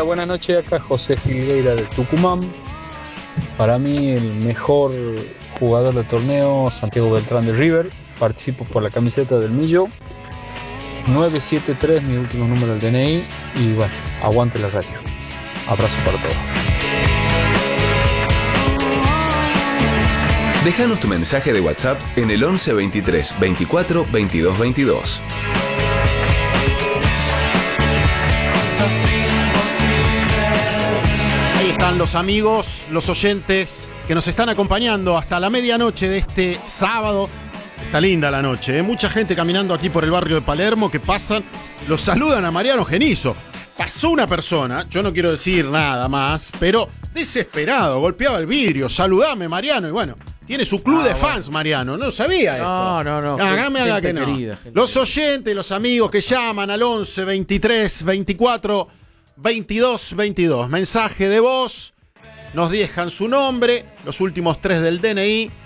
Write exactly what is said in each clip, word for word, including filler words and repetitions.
buenas noches. Acá José Figueira de Tucumán. Para mí el mejor jugador del torneo, Santiago Beltrán de River. Participo por la camiseta del Millo. nueve siete tres, mi último número del D N I. Y bueno, aguante la radio. Abrazo para todos. Déjanos tu mensaje de WhatsApp en el once veintitrés veinticuatro veintidós veintidós. Ahí están los amigos, los oyentes que nos están acompañando hasta la medianoche de este sábado. Está linda la noche, ¿eh? Mucha gente caminando aquí por el barrio de Palermo que pasan, los saludan a Mariano Genizo. Pasó una persona, yo no quiero decir nada más, pero desesperado, golpeaba el vidrio, saludame Mariano, y bueno, tiene su club ah, de bueno. fans Mariano, no sabía esto. No, no, no. Hágame haga que no. Querida, los querida. oyentes, los amigos que llaman al once veintitrés veinticuatro veintidós veintidós, mensaje de voz, nos dejan su nombre, los últimos tres del D N I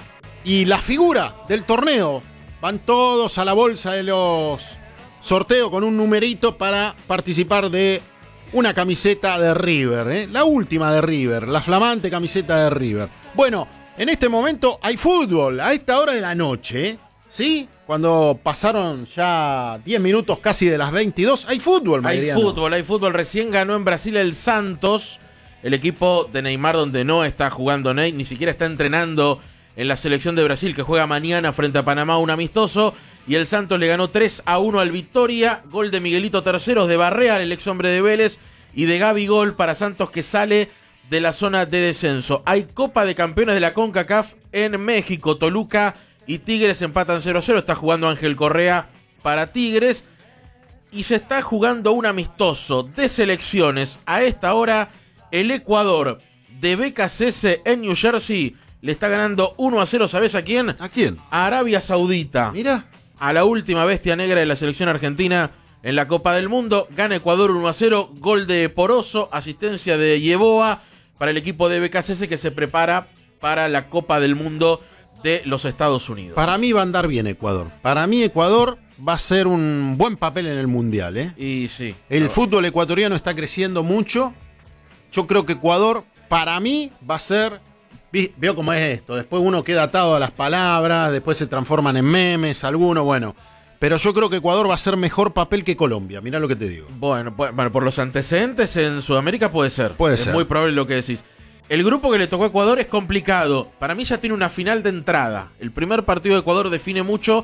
y la figura del torneo. Van todos a la bolsa de los sorteos con un numerito para participar de una camiseta de River, ¿eh? La última de River, la flamante camiseta de River. Bueno, en este momento hay fútbol, a esta hora de la noche, ¿sí? Cuando pasaron ya diez minutos casi de las veintidós, hay fútbol, Mariano. Hay fútbol, hay fútbol. Recién ganó en Brasil el Santos, el equipo de Neymar, donde no está jugando Ney, ni siquiera está entrenando en la selección de Brasil, que juega mañana frente a Panamá, un amistoso. Y el Santos le ganó tres a uno al Victoria. Gol de Miguelito Terceros, de Barrea, el ex hombre de Vélez, y de Gavi Gol para Santos, que sale de la zona de descenso. Hay Copa de Campeones de la CONCACAF en México. Toluca y Tigres empatan cero a cero. Está jugando Ángel Correa para Tigres. Y se está jugando un amistoso de selecciones. A esta hora, el Ecuador de B K C S en New Jersey le está ganando uno a cero. ¿Sabés a quién? ¿A quién? A Arabia Saudita. Mira. A la última bestia negra de la selección argentina en la Copa del Mundo. Gana Ecuador uno a cero. Gol de Poroso. Asistencia de Yeboa para el equipo de B K C S, que se prepara para la Copa del Mundo de los Estados Unidos. Para mí va a andar bien Ecuador. Para mí Ecuador va a ser un buen papel en el Mundial, ¿eh? Y sí. El fútbol ecuatoriano está creciendo mucho. Yo creo que Ecuador, para mí, va a ser... Veo cómo es esto. Después uno queda atado a las palabras, después se transforman en memes, algunos, bueno. Pero yo creo que Ecuador va a ser mejor papel que Colombia. Mirá lo que te digo. Bueno, bueno, por los antecedentes en Sudamérica puede ser. Puede es ser. Es muy probable lo que decís. El grupo que le tocó a Ecuador es complicado. Para mí ya tiene una final de entrada. El primer partido de Ecuador define mucho